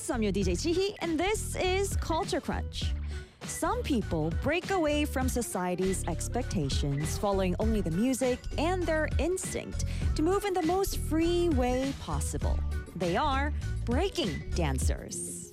House. I'm your DJ Chihi, and this is Culture Crunch. Some people break away from society's expectations, following only the music and their instinct to move in the most free way possible. They are breaking dancers.